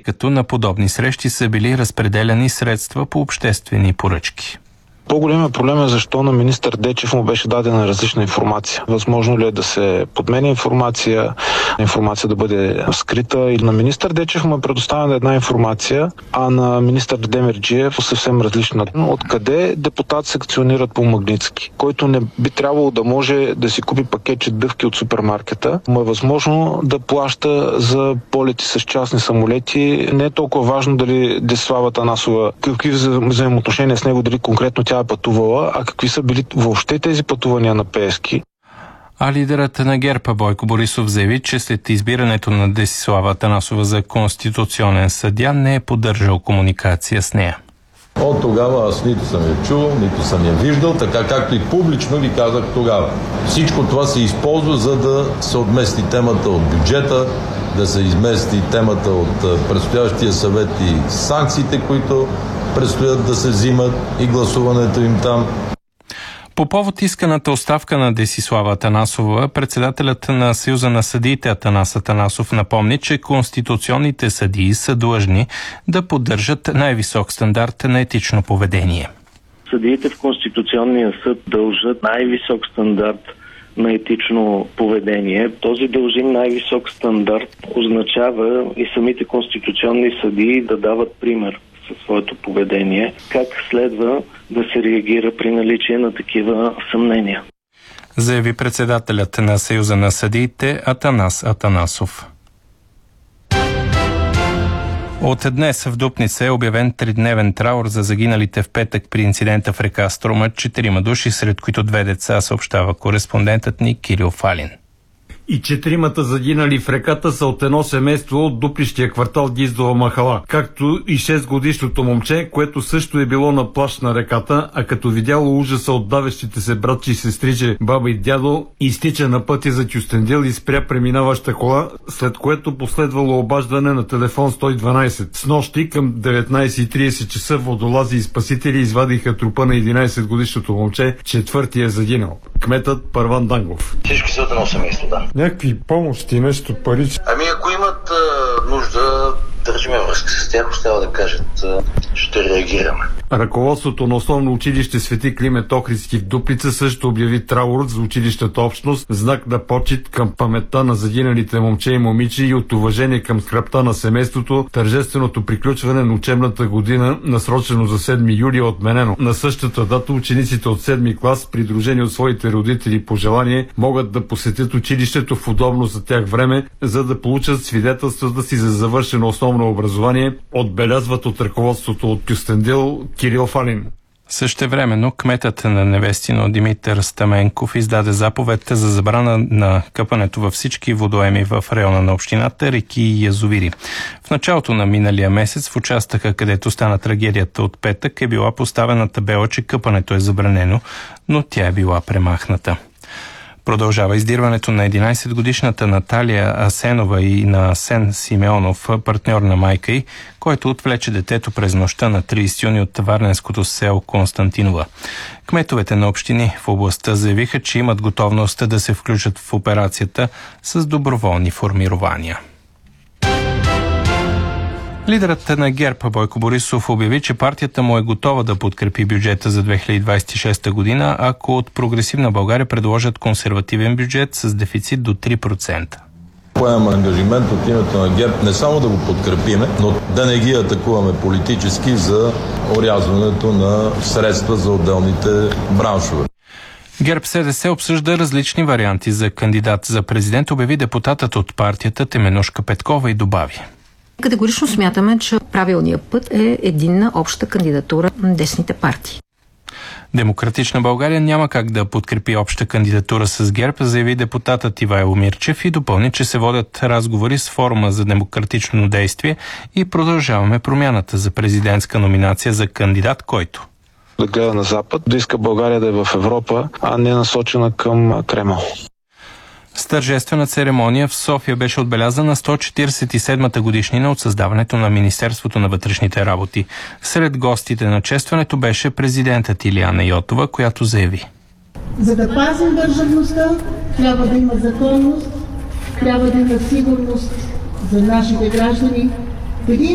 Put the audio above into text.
като на подобни срещи са били разпределяни средства по обществени поръчки. По-големият проблем е защо на министър Дечев му беше дадена различна информация. Възможно ли е да се подменя информация да бъде скрита, или на министър Дечев му е предоставена една информация, а на министър Демерджиев съвсем различна. Откъде депутат секционират по Магнитски, който не би трябвало да може да си купи пакетче дъвки от супермаркета, му е възможно да плаща за полети с частни самолети. Не е толкова важно дали Десислава Атанасова, какви взаимоотношения с него, дали конкретно тя е пътувала, а какви са били въобще тези пътувания на Пеевски. А лидерът на ГЕРБ Бойко Борисов заяви, че след избирането на Десислава Атанасова за конституционен съдия не е поддържал комуникация с нея. От тогава аз нито съм я чул, нито съм я виждал, така както и публично ви казах тогава. Всичко това се използва, за да се отмести темата от бюджета, да се измести темата от предстоящия съвет и санкциите, които предстоят да се взимат, и гласуването им там. По повод исканата оставка на Десислава Атанасова, председателят на Съюза на съдиите Атанас Атанасов напомни, че конституционните съдии са длъжни да поддържат най-висок стандарт на етично поведение. Съдиите в Конституционния съд дължат най-висок стандарт на етично поведение. Този дължим най-висок стандарт означава и самите конституционни съдии да дават пример със своето поведение, как следва да се реагира при наличие на такива съмнения. Заяви председателят на Съюза на съдиите Атанас Атанасов. От днес в Дупница е обявен 3-дневен траур за загиналите в петък при инцидента в река Струма 4 души, сред които 2 деца, съобщава кореспондентът ни Кирил Фалин. И 4 загинали в реката са от едно семейство от дуплищия квартал Гиздова махала, както и 6-годишното момче, което също е било на плаж на реката, а като видяло ужаса от давещите се братчи и сестриче, баба и дядо, изтича на пътя за Кюстендил и спря преминаваща кола, след което последвало обаждане на телефон 112. С нощи към 19:30 часа водолази и спасители извадиха трупа на 11-годишното момче, четвъртия загинал. Кметът Първан Дангов. Всички са от едно семейство, да. Някакви помощи, нещо пари. Ами ако имат нужда, държиме връзка с тях, остава да кажат, ще реагираме. Ръководството на основно училище Свети Климент Охридски в Дупница също обяви траур за училищата общност, знак на почит към паметта на загиналите момче и момиче и от уважение към скръбта на семейството. Тържественото приключване на учебната година, насрочено за 7 юли, е отменено. На същата дата учениците от 7 клас, придружени от своите родители по желание, могат да посетят училището в удобно за тях време, за да получат свидетелствата си за завършено основно образование, отбелязват от ръководството от Кюстендил Кирил Фалин. Същевременно кметът на Невестино Димитър Стаменков издаде заповед за забрана на къпането във всички водоеми в района на общината, реки и язовири. В началото на миналия месец в участъка, където стана трагедията от петък, е била поставена табела, че къпането е забранено, но тя е била премахната. Продължава издирването на 11-годишната Наталия Асенова и на Асен Симеонов, партньор на майка й, който отвлече детето през нощта на 30 юни от варненското село Константинова. Кметовете на общини в областта заявиха, че имат готовност да се включат в операцията с доброволни формирования. Лидерът на ГЕРБ Бойко Борисов обяви, че партията му е готова да подкрепи бюджета за 2026 година, ако от Прогресивна България предложат консервативен бюджет с дефицит до 3%. Поемам ангажимент от името на ГЕРБ не само да го подкрепиме, но да не ги атакуваме политически за орязването на средства за отделните браншове. ГЕРБ-СДС обсъжда различни варианти за кандидат за президент, обяви депутатът от партията Теменужка Петкова и добави. Категорично смятаме, че правилният път е единна обща кандидатура на десните партии. Демократична България няма как да подкрепи обща кандидатура с ГЕРБ, заяви депутатът Ивайло Мирчев и допълни, че се водят разговори с Форума за демократично действие и продължаваме промяната за президентска номинация за кандидат, който да гледа на Запад, да иска България да е в Европа, а не насочена към Кремъл. С тържествена церемония в София беше отбелязана 147-та годишнина от създаването на Министерството на вътрешните работи. Сред гостите на честването беше президентът Илияна Йотова, която заяви: за да пазим държавността, трябва да има законност, трябва да има сигурност за нашите граждани.